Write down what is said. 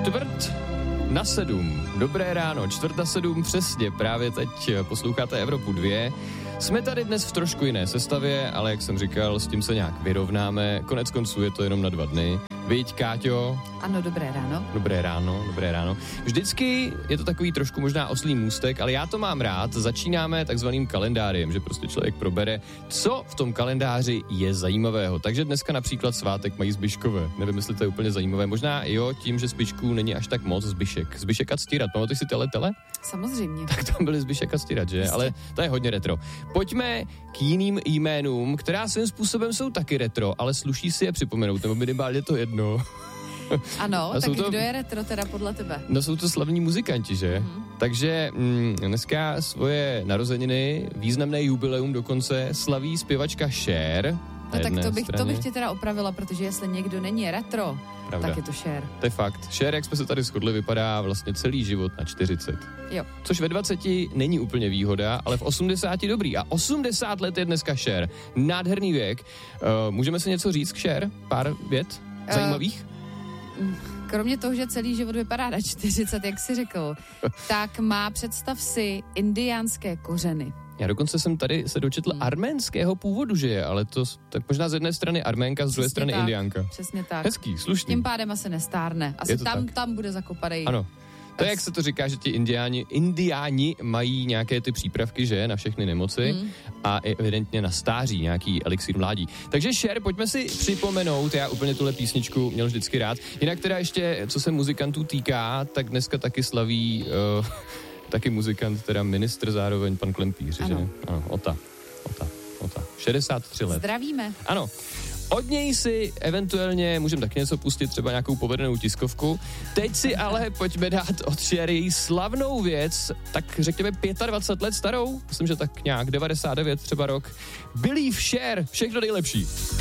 6:45. Dobré ráno, 6:45 přesně, právě teď posloucháte Evropu 2. Jsme tady dnes v trošku jiné sestavě, ale jak jsem říkal, s tím se nějak vyrovnáme. Konec konců je to jenom na 2 dny. Viď, Káťo? Ano, dobré ráno. Dobré ráno, dobré ráno. Vždycky je to takový trošku možná oslý můstek, ale já to mám rád. Začínáme takzvaným kalendářem, že prostě člověk probere, co v tom kalendáři je zajímavého. Takže dneska například svátek mají Zbyškové. Nevím, jestli to je úplně zajímavé. Možná jo, tím, že Zbyšků není až tak moc. Zbyšek a Ctírat. Pamatuješ si tele? Samozřejmě. Tak tam byly Zbyšek a Ctírat, že? Jistě. Ale to je hodně retro. Pojďme k jiným jménům, která svým způsobem jsou taky retro, ale sluší si je připomenout, nebo minimálně to jedno. Ano, A tak jsou to- kdo je retro teda podle tebe? No jsou to slavní muzikanti, že? Takže dneska svoje narozeniny, významné jubileum dokonce slaví zpěvačka Cher. No tak to bych tě teda opravila, protože jestli někdo není retro, Pravda. tak je to Cher. To je fakt. Cher, jak jsme se tady shodli, vypadá vlastně celý život na 40. Jo. Což ve 20 není úplně výhoda, ale v 80 dobrý. A 80 let je dneska Cher. Nádherný věk. Můžeme si něco říct k Cher? Pár vět zajímavých? Kromě toho, že celý život vypadá na 40, jak jsi řekl, tak má, představ si, indiánské kořeny. Já dokonce jsem tady se dočetl arménského původu, že je, ale to tak možná z jedné strany Arménka, z druhé strany tak, Indiánka. Přesně tak. Hezký, slušný. Tím pádem asi nestárne. Asi Je to tak. tam bude zakopanej. Ano. To je, jak se to říká, že ti indiáni mají nějaké ty přípravky, že, na všechny nemoci a evidentně na stáří, nějaký elixír mládí. Takže Cher, pojďme si připomenout, já úplně tuhle písničku měl vždycky rád. Jinak teda ještě, co se muzikantů týká, tak dneska taky slaví taky muzikant, teda ministr zároveň, pan Klempíř, že? Ano, Ota. 63 let. Zdravíme. Ano. Od něj si eventuálně můžeme taky něco pustit, třeba nějakou povedenou tiskovku. Teď si ale pojďme dát od Cher její slavnou věc, tak řekněme 25 let starou, myslím, že tak nějak 99 třeba rok. Believe Cher, všechno nejlepší.